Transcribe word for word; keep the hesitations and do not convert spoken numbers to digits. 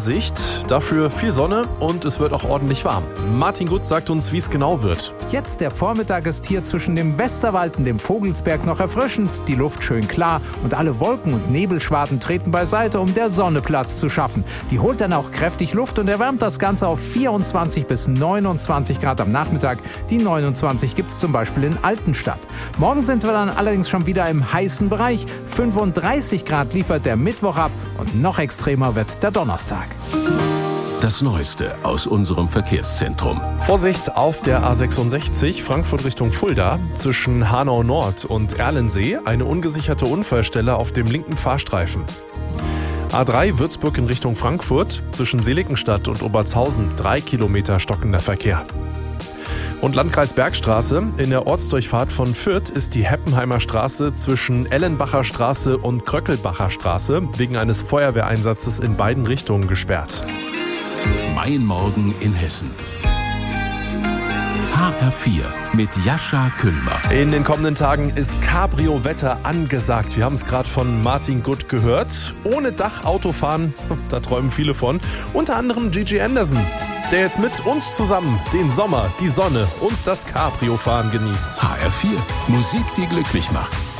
Sicht, dafür viel Sonne und es wird auch ordentlich warm. Martin Gut sagt uns, wie es genau wird. Jetzt der Vormittag ist hier zwischen dem Westerwald und dem Vogelsberg noch erfrischend, die Luft schön klar und alle Wolken und Nebelschwaden treten beiseite, um der Sonne Platz zu schaffen. Die holt dann auch kräftig Luft und erwärmt das Ganze auf vierundzwanzig bis neunundzwanzig Grad am Nachmittag. Die neunundzwanzig gibt es zum Beispiel in Altenstadt. Morgen sind wir dann allerdings schon wieder im heißen Bereich. fünfunddreißig Grad liefert der Mittwoch ab und noch extremer wird der Donnerstag. Das Neueste aus unserem Verkehrszentrum. Vorsicht auf der A sechsundsechzig, Frankfurt Richtung Fulda, zwischen Hanau Nord und Erlensee, eine ungesicherte Unfallstelle auf dem linken Fahrstreifen. A drei Würzburg in Richtung Frankfurt, zwischen Seligenstadt und Obertshausen, drei Kilometer stockender Verkehr. Und Landkreis Bergstraße, in der Ortsdurchfahrt von Fürth ist die Heppenheimer Straße zwischen Ellenbacher Straße und Kröckelbacher Straße wegen eines Feuerwehreinsatzes in beiden Richtungen gesperrt. Mein Morgen in Hessen. H R vier mit Jascha Küllmer. In den kommenden Tagen ist Cabrio-Wetter angesagt. Wir haben es gerade von Martin Gut gehört. Ohne Dach Auto fahren, da träumen viele von. Unter anderem Gigi Anderson, der jetzt mit uns zusammen den Sommer, die Sonne und das Cabrio-Fahren genießt. H R vier, Musik, die glücklich macht.